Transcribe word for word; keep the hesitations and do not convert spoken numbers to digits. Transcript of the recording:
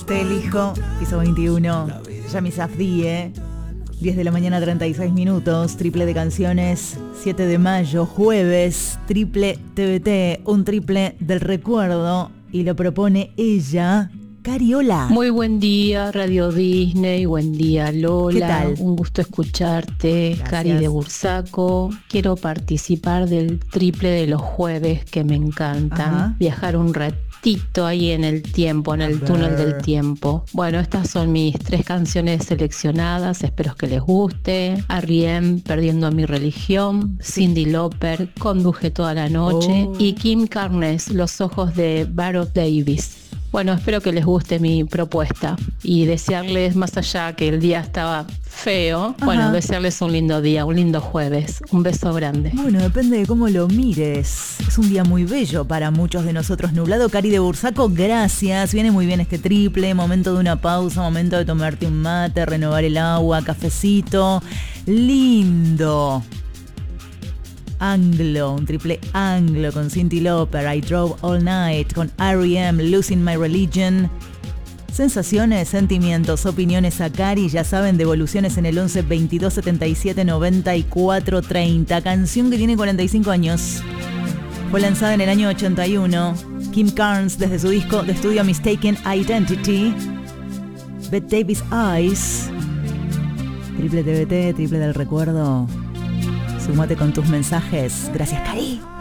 Te elijo, piso veintiuno. Yami Safdie, diez de la mañana, treinta y seis minutos. Triple de canciones, siete de mayo, jueves. Triple T V T, un triple del recuerdo. Y lo propone ella, Cariola. Muy buen día, Radio Disney. Buen día, Lola. ¿Qué tal? Un gusto escucharte. Gracias. Cari de Bursaco. Quiero participar del triple de los jueves que me encantan. Ajá. Viajar un ratito ahí en el tiempo, en el túnel del tiempo. Bueno, estas son mis tres canciones seleccionadas. Espero que les guste. R E M, Perdiendo mi religión. Cyndi Lauper, Conduje toda la noche. Oh. Y Kim Carnes, Los ojos de Baroque Davis. Bueno, espero que les guste mi propuesta y desearles, más allá que el día estaba feo, Ajá. bueno, desearles un lindo día, un lindo jueves. Un beso grande. Bueno, depende de cómo lo mires. Es un día muy bello para muchos de nosotros. Nublado, Cari de Bursaco, gracias. Viene muy bien este triple. Momento de una pausa, momento de tomarte un mate, renovar el agua, cafecito. Lindo. Anglo, un triple anglo con Cyndi Lauper, I Drove All Night, con R E M, Losing My Religion. Sensaciones, sentimientos, opiniones a Cari, ya saben, devoluciones en el once veintidós setenta y siete noventa y cuatro treinta. Canción que tiene cuarenta y cinco años. Fue lanzada en el año ochenta y uno. Kim Carnes, desde su disco de estudio Mistaken Identity. Bette Davis Eyes. Triple T V T, triple del recuerdo. Súmate con tus mensajes. Gracias, Cari.